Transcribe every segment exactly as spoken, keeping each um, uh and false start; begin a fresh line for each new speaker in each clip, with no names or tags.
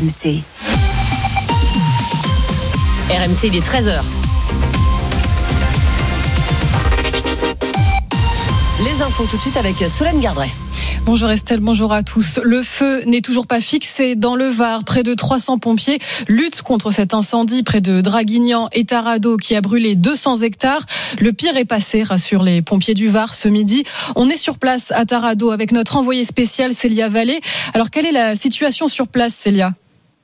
M C.
R M C, il est treize heures. Les infos tout de suite avec Solène Gardret.
Bonjour Estelle, bonjour à tous. Le feu n'est toujours pas fixé dans le Var. Près de trois cents pompiers luttent contre cet incendie près de Draguignan et Tarado qui a brûlé deux cents hectares. Le pire est passé, rassurent les pompiers du Var ce midi. On est sur place à Tarado avec notre envoyée spéciale Célia Vallée. Alors quelle est la situation sur place, Célia ?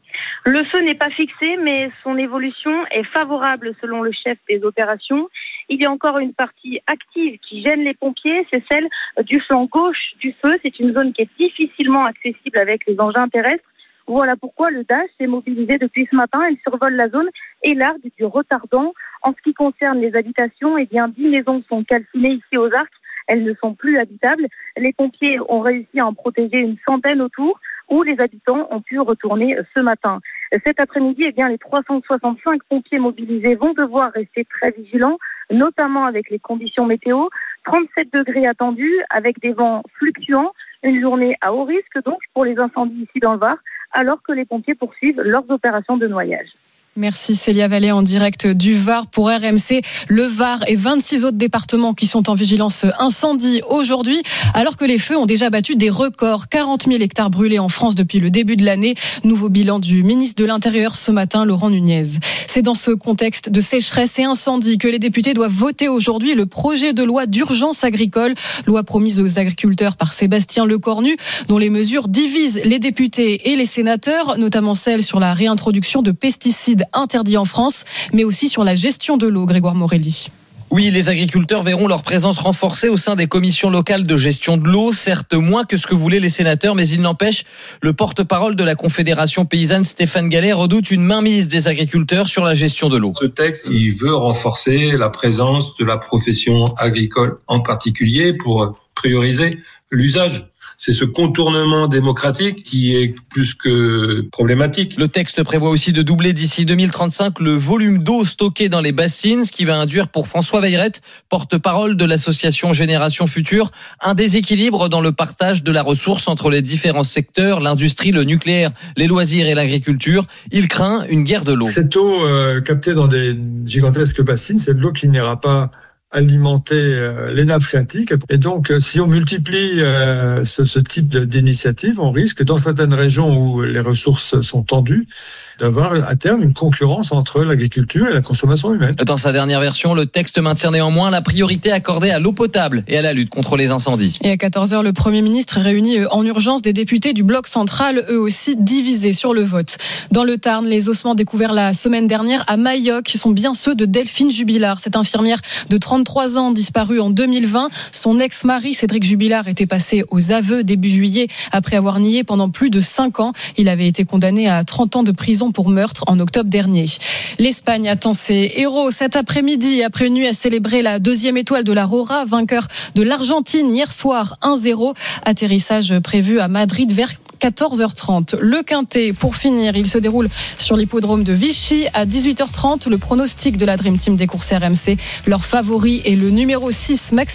Le feu n'est pas fixé, mais son évolution est favorable selon le chef des opérations. Il y a encore une partie active qui gêne les pompiers, c'est celle du flanc gauche du feu. C'est une zone qui est difficilement accessible avec les engins terrestres. Voilà pourquoi le D A S s'est mobilisé depuis ce matin. Il survole la zone et l'arc du retardant. En ce qui concerne les habitations, eh bien, dix maisons sont calcinées ici aux Arcs. Elles ne sont plus habitables. Les pompiers ont réussi à en protéger une centaine autour, où les habitants ont pu retourner ce matin. Cet après-midi, eh bien, les trois cent soixante-cinq pompiers mobilisés vont devoir rester très vigilants, notamment avec les conditions météo. trente-sept degrés attendus, avec des vents fluctuants, une journée à haut risque donc pour les incendies ici dans le Var, alors que les pompiers poursuivent leurs opérations de noyage.
Merci Célia Vallée en direct du Var pour R M C. Le Var et vingt-six autres départements qui sont en vigilance incendie aujourd'hui, alors que les feux ont déjà battu des records. quarante mille hectares brûlés en France depuis le début de l'année. Nouveau bilan du ministre de l'Intérieur ce matin, Laurent Nunez. C'est dans ce contexte de sécheresse et incendie que les députés doivent voter aujourd'hui le projet de loi d'urgence agricole, loi promise aux agriculteurs par Sébastien Lecornu, dont les mesures divisent les députés et les sénateurs, notamment celle sur la réintroduction de pesticides interdit en France, mais aussi sur la gestion de l'eau, Grégoire Morelli.
Oui, les agriculteurs verront leur présence renforcée au sein des commissions locales de gestion de l'eau, certes moins que ce que voulaient les sénateurs, mais il n'empêche, le porte-parole de la Confédération paysanne, Stéphane Gallet, redoute une mainmise des agriculteurs sur la gestion de l'eau.
Ce texte, il veut renforcer la présence de la profession agricole en particulier pour prioriser l'usage. C'est ce contournement démocratique qui est plus que problématique.
Le texte prévoit aussi de doubler d'ici deux mille trente-cinq le volume d'eau stocké dans les bassines, ce qui va induire pour François Veillerette, porte-parole de l'association Génération Future, un déséquilibre dans le partage de la ressource entre les différents secteurs, l'industrie, le nucléaire, les loisirs et l'agriculture. Il craint une guerre de l'eau.
Cette eau euh, captée dans des gigantesques bassines, c'est de l'eau qui n'ira pas alimenter euh, les nappes phréatiques. Et donc, euh, si on multiplie euh, ce, ce type de, d'initiative, on risque, dans certaines régions où les ressources sont tendues, d'avoir à terme une concurrence entre l'agriculture et la consommation humaine.
Dans sa dernière version, le texte maintient néanmoins la priorité accordée à l'eau potable et à la lutte contre les incendies.
Et à quatorze heures, le Premier ministre réunit en urgence des députés du bloc central, eux aussi divisés sur le vote. Dans le Tarn, les ossements découverts la semaine dernière à Mailloc sont bien ceux de Delphine Jubilard. Cette infirmière de trente-trois ans disparue en deux mille vingt. Son ex-mari, Cédric Jubilard, était passé aux aveux début juillet après avoir nié pendant plus de cinq ans. Il avait été condamné à trente ans de prison pour meurtre en octobre dernier. L'Espagne attend ses héros cet après-midi après une nuit à célébrer la deuxième étoile de la Rora, vainqueur de l'Argentine hier soir un zéro. Atterrissage prévu à Madrid vers quatorze heures trente. Le Quintet, pour finir, il se déroule sur l'hippodrome de Vichy à dix-huit heures trente. Le pronostic de la Dream Team des courses R M C. Leur favori est le numéro six, Max